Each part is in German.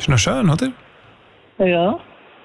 Ist noch schön, oder? Ja.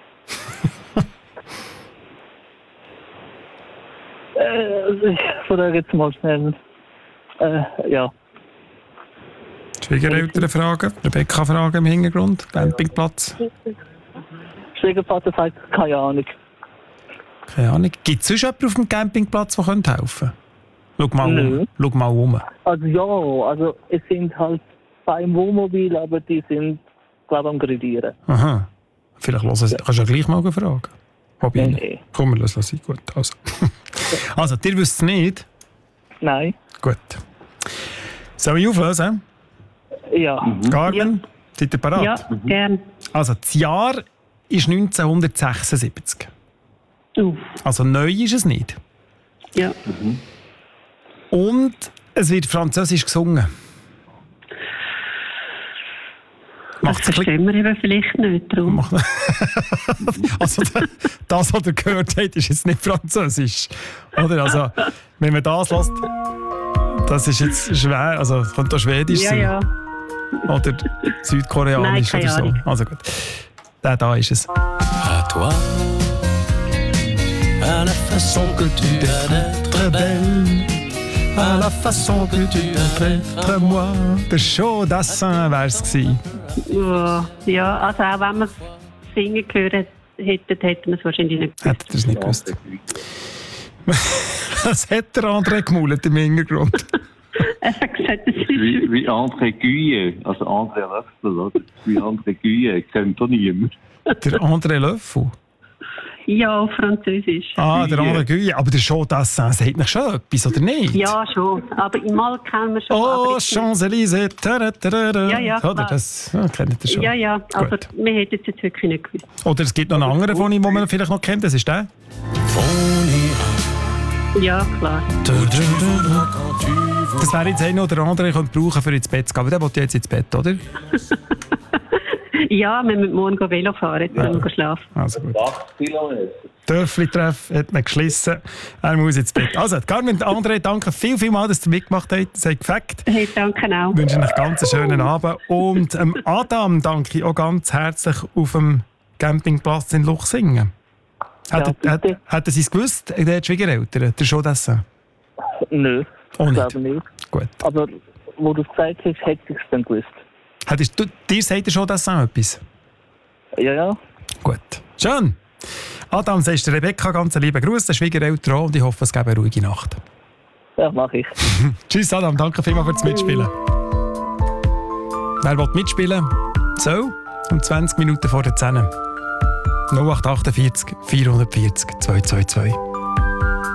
Ich frage jetzt mal schnell. Ja. Schwiegereltern fragen, Rebecca fragen im Hintergrund, Campingplatz. Schwiegervater sagt, keine Ahnung. Keine Ahnung. Gibt es sonst jemanden auf dem Campingplatz, der helfen könnte? Schau mal um. Also ja, also es sind halt 2 Wohnmobile, aber die sind, glaube ich, am Grillieren. Aha. Vielleicht kannst du ja gleich mal fragen. Nee. Komm, lass sein. Gut, also. Also, ihr wisst es nicht? Nein. Gut. Soll ich auflösen? Ja. Carmen, seid ihr bereit? Ja, gern. Also, das Jahr ist 1976. Also neu ist es nicht. Ja. Und es wird französisch gesungen. Das verstehen wir eben vielleicht nicht. Darum. Also das, was ihr gehört habt, ist jetzt nicht französisch. Oder? Also, wenn man das lässt, das ist jetzt schwer. Also, es könnte auch Schwedisch sein. Ja. Oder Südkoreanisch. Nein, oder so. Ahnung. Also gut. Da ist es. À toi, à la façon que tu as d'être belle, à la façon que tu as fait moi. Der Show Dassin wäre es gewesen. Ja, also auch wenn wir es singen gehört hätten, hätten wir es wahrscheinlich nicht gewusst. Hättet ihr es nicht gewusst? Was hat der André gemaulet im Hintergrund? Er hat gesagt, das ist Wie André Guye, also André Löffel, oder? Wie André Guye, kennt doch niemand. Der André Löffel? ja auf Französisch. Ah, der André Guye. Aber der Show Dassin sagt mich schon etwas, oder nicht? Ja, schon. Aber im Mal kennen wir schon. Oh, Champs-Élysées. Ja, Oder? klar. Das kennt ihr schon. Ja. Also, Gut. wir hätten es jetzt wirklich nicht gewusst. Oder es gibt noch einen anderen von ihm, den man vielleicht noch kennt. Das ist der. Ja, klar. Das wäre jetzt einer oder andere, den brauchen für ins Bett zu gehen. Aber der will ja jetzt ins Bett, oder? Ja, wir müssen morgen Velo fahren, dann schlafen. Also gut. 8 Kilometer. Dörfli-Treff hat man geschlossen. Er muss ins Bett. Also, Carmen und André, danke vielmals, dass ihr mitgemacht habt. Das hat gefällt. Hey, danke auch. Ich wünsche euch ganz einen schönen Abend. Und Adam danke ich auch ganz herzlich auf dem Campingplatz in Luchsingen. Hat er es gewusst, der Schwiegereltern, der schon das? Nö, Auch ich nicht. glaube nicht. Gut. Aber wo du es gesagt hast, hätte ich es dann gewusst. Dir sagt er schon das etwas? Ja. Gut. Schön. Adam, sagst du Rebecca ganz lieben Gruß, der Schwiegereltern auch, und ich hoffe, es gebe eine ruhige Nacht. Ja, mache ich. Tschüss Adam, danke vielmals fürs Mitspielen. Wer will mitspielen? So, um 20 Minuten vor der 10. 0848 440 222.